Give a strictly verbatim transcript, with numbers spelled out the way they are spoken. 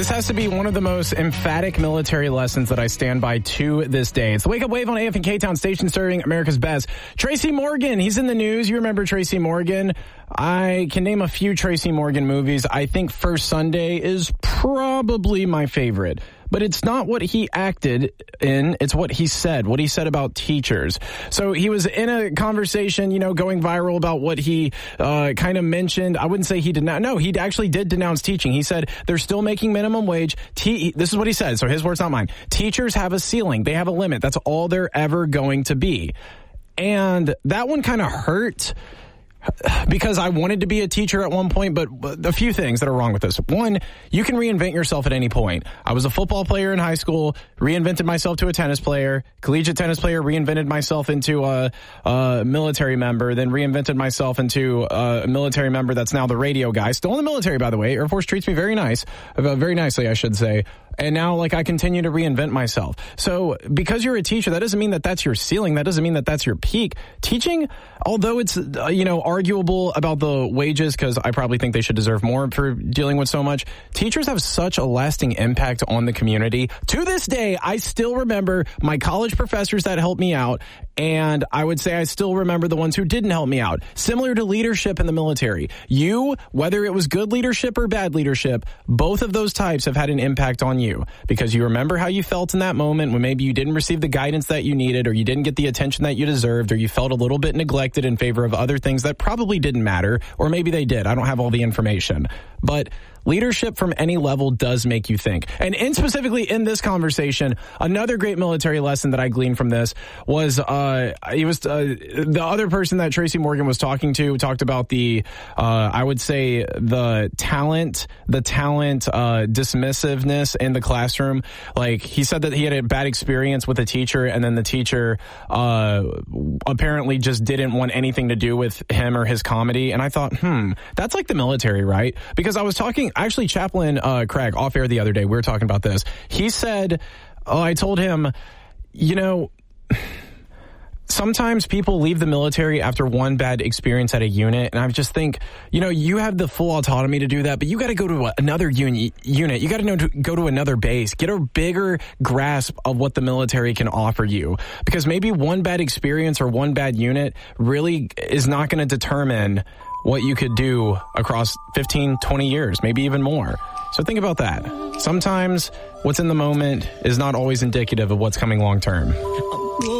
This has to be one of the most emphatic military lessons that I stand by to this day. It's the Wake Up Wave on A F and K-Town station serving America's best. Tracy Morgan, he's in the news. You remember Tracy Morgan? I can name a few Tracy Morgan movies. I think First Sunday is probably my favorite. But it's not what he acted in, it's what he said, what he said about teachers. So he was in a conversation, you know, going viral about what he uh, kind of mentioned. I wouldn't say he did not. No, he actually did denounce teaching. He said they're still making minimum wage. Te- this is what he said. So his words, not mine. Teachers have a ceiling. They have a limit. That's all they're ever going to be. And that one kind of hurt. Because I wanted to be a teacher at one point, but a few things that are wrong with this. One, you can reinvent yourself at any point. I was a football player in high school, reinvented myself to a tennis player, collegiate tennis player, reinvented myself into a, a military member, then reinvented myself into a military member that's now the radio guy. Still in the military, by the way. Air Force treats me very nice, very nicely, I should say. And now, like, I continue to reinvent myself. So because you're a teacher, that doesn't mean that that's your ceiling. That doesn't mean that that's your peak. Teaching, although it's, uh, you know, arguable about the wages, because I probably think they should deserve more for dealing with so much, teachers have such a lasting impact on the community. To this day, I still remember my college professors that helped me out, and I would say I still remember the ones who didn't help me out. Similar to leadership in the military. You, whether it was good leadership or bad leadership, both of those types have had an impact on you. You because you remember how you felt in that moment when maybe you didn't receive the guidance that you needed, or you didn't get the attention that you deserved, or you felt a little bit neglected in favor of other things that probably didn't matter, or maybe they did. I don't have all the information. But leadership from any level does make you think. And in specifically in this conversation, another great military lesson that I gleaned from this was uh, he was uh, the other person that Tracy Morgan was talking to talked about the, uh, I would say, the talent, the talent uh, dismissiveness in the classroom. Like, he said that he had a bad experience with a teacher, and then the teacher uh, apparently just didn't want anything to do with him or his comedy. And I thought, hmm, that's like the military, right? Because I was talking, actually, Chaplain uh, Craig, off air the other day, we were talking about this. He said, oh, I told him, you know, sometimes people leave the military after one bad experience at a unit, and I just think, you know, you have the full autonomy to do that, but you got to go to another uni- unit. You got to know to go to another base. Get a bigger grasp of what the military can offer you, because maybe one bad experience or one bad unit really is not going to determine what you could do across fifteen, twenty years, maybe even more. So think about that. Sometimes what's in the moment is not always indicative of what's coming long term.